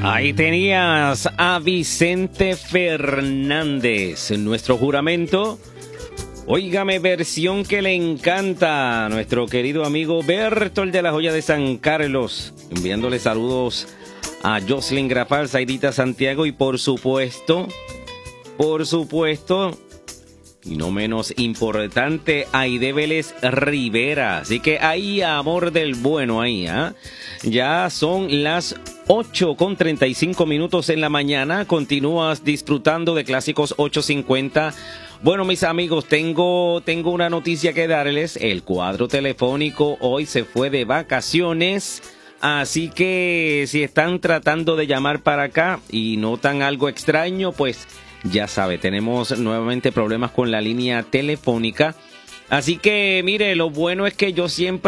Ahí tenías a Vicente Fernández, nuestro juramento. Óigame, versión que le encanta a nuestro querido amigo Bertol de la Joya de San Carlos, enviándole saludos a Jocelyn Grafal, Zaidita Santiago y por supuesto, y no menos importante, Aide Vélez Rivera. Así que ahí, amor del bueno, ahí, Ya son las 8:35 en la mañana. Continúas disfrutando de Clásicos 850. Bueno, mis amigos, tengo una noticia que darles. El cuadro telefónico hoy se fue de vacaciones. Así que si están tratando de llamar para acá y notan algo extraño, pues ya sabe, tenemos nuevamente problemas con la línea telefónica. Así que, mire, lo bueno es que yo siempre